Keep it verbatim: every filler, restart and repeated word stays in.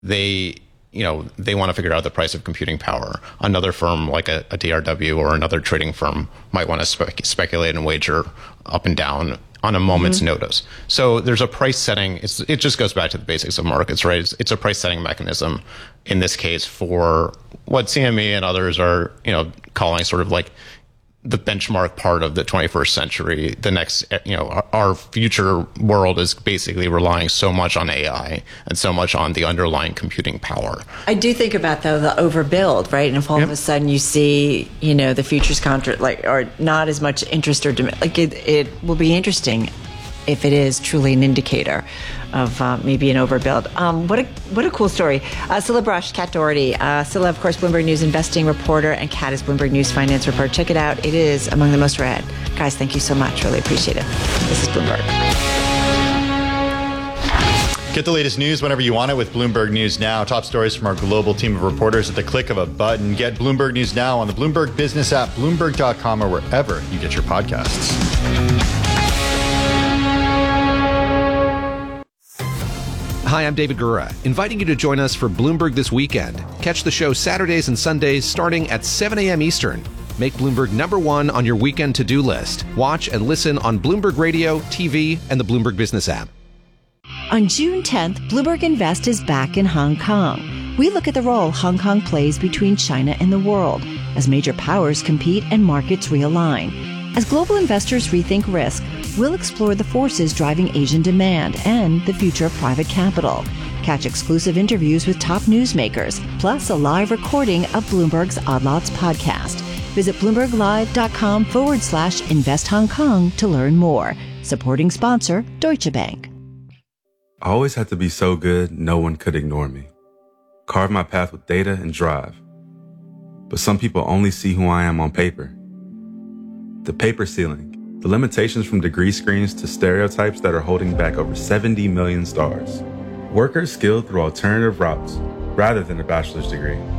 they, you know, they want to figure out the price of computing power. Another firm like a, a D R W or another trading firm might want to spe- speculate and wager up and down on a moment's mm-hmm. notice. So there's a price setting. It's, it just goes back to the basics of markets, right? It's, it's a price setting mechanism in this case for what C M E and others are, you know, calling sort of like the benchmark part of the twenty-first century. The next, you know, our, our future world is basically relying so much on A I and so much on the underlying computing power. I do think about, though, the overbuild, right? And if all yep. of a sudden you see, you know, the futures contract, like, or not as much interest or demand, like it, it will be interesting if it is truly an indicator of uh, maybe an overbuild. Um, what a what a cool story. Uh, Scilla Brush, Kat Doherty. Uh, Scilla, of course, Bloomberg News investing reporter, and Kat is Bloomberg News finance reporter. Check it out. It is among the most read. Guys, thank you so much. Really appreciate it. This is Bloomberg. Get the latest news whenever you want it with Bloomberg News Now. Top stories from our global team of reporters at the click of a button. Get Bloomberg News Now on the Bloomberg Business app, Bloomberg dot com, or wherever you get your podcasts. Hi, I'm David Gura, inviting you to join us for Bloomberg This Weekend. Catch the show Saturdays and Sundays starting at seven a.m. Eastern. Make Bloomberg number one on your weekend to-do list. Watch and listen on Bloomberg Radio, T V, and the Bloomberg Business app. On June tenth, Bloomberg Invest is back in Hong Kong. We look at the role Hong Kong plays between China and the world as major powers compete and markets realign. As global investors rethink risk, we'll explore the forces driving Asian demand and the future of private capital. Catch exclusive interviews with top newsmakers, plus a live recording of Bloomberg's Odd Lots podcast. Visit BloombergLive.com forward slash Invest Hong Kong to learn more. Supporting sponsor, Deutsche Bank. I always had to be so good, no one could ignore me. Carve my path with data and drive. But some people only see who I am on paper. The paper ceiling, the limitations from degree screens to stereotypes that are holding back over seventy million stars. Workers skilled through alternative routes rather than a bachelor's degree.